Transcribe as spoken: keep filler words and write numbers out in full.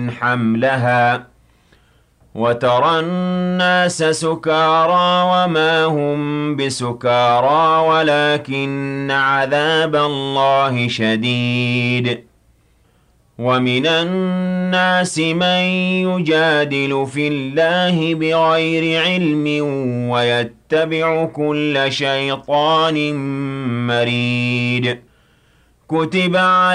حملها وترى الناس سكارى وما هم بسكارى ولكن عذاب الله شديد ومن الناس من يجادل في الله بغير علم ويتبع كل شيطان مريد كتب